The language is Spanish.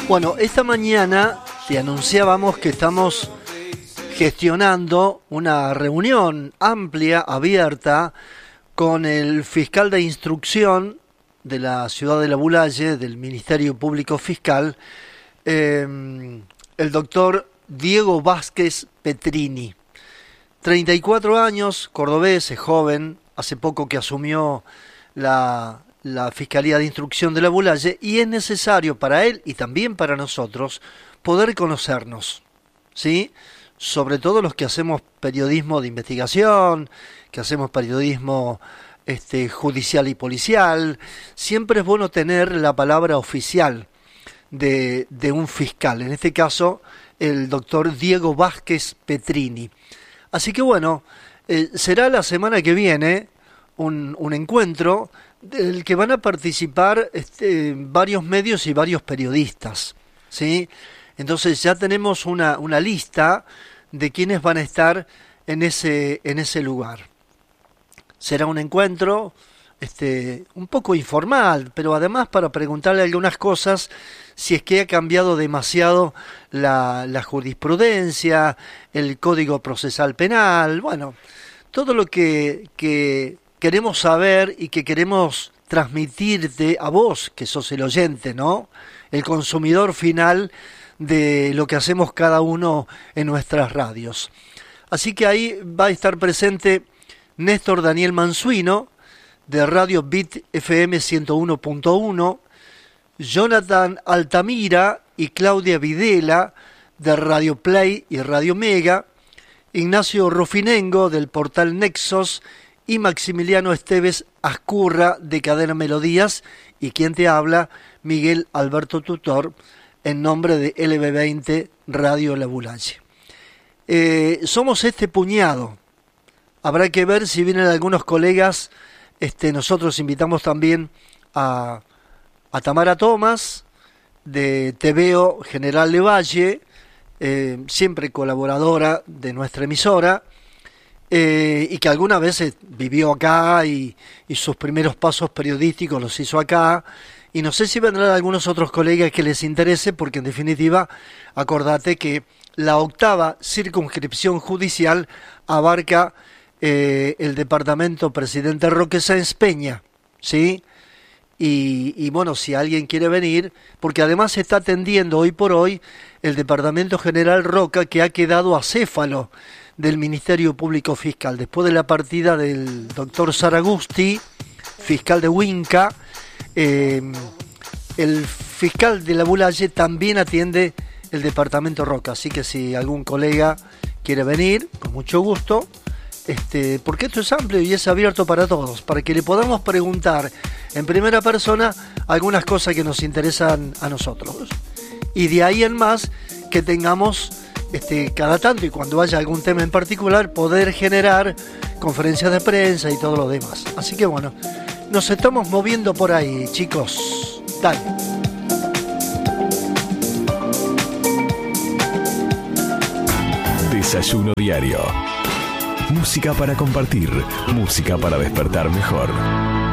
Bueno, esta mañana te anunciábamos que estamos gestionando una reunión amplia, abierta, con el fiscal de instrucción de la ciudad de La Bulaye, del Ministerio Público Fiscal, el doctor Diego Vázquez Petrini. 34 años, cordobés, es joven, hace poco que asumió la Fiscalía de Instrucción de La Bulaye, y es necesario para él y también para nosotros poder conocernos, ¿sí? Sobre todo los que hacemos periodismo de investigación, que hacemos periodismo judicial y policial. Siempre es bueno tener la palabra oficial de un fiscal, en este caso el doctor Diego Vázquez Petrini. Así que bueno, será la semana que viene un encuentro del que van a participar varios medios y varios periodistas, ¿sí? Entonces ya tenemos una lista de quienes van a estar en ese lugar. Será un encuentro un poco informal, pero además para preguntarle algunas cosas, si es que ha cambiado demasiado la jurisprudencia, el Código Procesal Penal, bueno, todo lo que queremos saber y que queremos transmitirte a vos, que sos el oyente, ¿no? El consumidor final de lo que hacemos cada uno en nuestras radios. Así que ahí va a estar presente Néstor Daniel Mansuino, de Radio Bit FM 101.1, Jonathan Altamira y Claudia Videla, de Radio Play y Radio Mega, Ignacio Rufinengo, del portal Nexos, y Maximiliano Esteves Ascurra, de Cadena Melodías, y quien te habla, Miguel Alberto Tutor, en nombre de LB20 Radio La Bulaye. Somos este puñado. Habrá que ver si vienen algunos colegas. Nosotros invitamos también a Tamara Tomás, de TVO General Levalle, siempre colaboradora de nuestra emisora, y que alguna vez vivió acá y sus primeros pasos periodísticos los hizo acá. Y no sé si vendrán algunos otros colegas que les interese, porque en definitiva, acordate que la 8ª circunscripción judicial abarca el departamento Presidente Roque Sáenz Peña, ¿sí? Y bueno, si alguien quiere venir, porque además se está atendiendo hoy por hoy el departamento General Roca, que ha quedado acéfalo del Ministerio Público Fiscal, después de la partida del doctor Saragusti, fiscal de Huinca. El fiscal de La Bulaye también atiende el departamento Roca, así que si algún colega quiere venir, con mucho gusto, porque esto es amplio y es abierto para todos, para que le podamos preguntar en primera persona algunas cosas que nos interesan a nosotros, y de ahí en más que tengamos cada tanto, y cuando haya algún tema en particular, poder generar conferencias de prensa y todo lo demás. Así que bueno, nos estamos moviendo por ahí, chicos. Dale. Desayuno diario. Música para compartir, música para despertar mejor.